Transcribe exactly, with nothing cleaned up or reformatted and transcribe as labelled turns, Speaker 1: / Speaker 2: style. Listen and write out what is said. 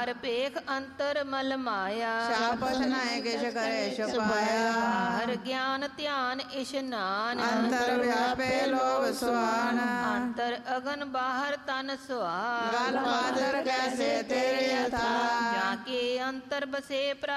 Speaker 1: ਬਾਹਰ ਭੇਖ ਅੰਤਰ ਮਲ ਮਾਇਆ
Speaker 2: ਛਾਪਤ ਨਾਇ ਕਿਛ ਕਰੇ ਛੁਪਾਇਆ
Speaker 1: ਬਾਹਰ ਗਿਆਨ ਧਿਆਨ ਇਸ਼ਨਾਨ
Speaker 2: ਅੰਤਰ ਵਿਆਪੇ ਲੋਭ ਸੁਆਨ
Speaker 1: ਅੰਤਰ ਅਗਨ ਬਾਹਰ ਤਨ ਸੁਆਨ
Speaker 2: ਗਲ ਮਾਦਰ ਕੈਸੇ ਤੇਰੇ ਅਥਾ
Speaker 1: ਜਾ ਕੇ ਅੰਤਰ ਬਸੇ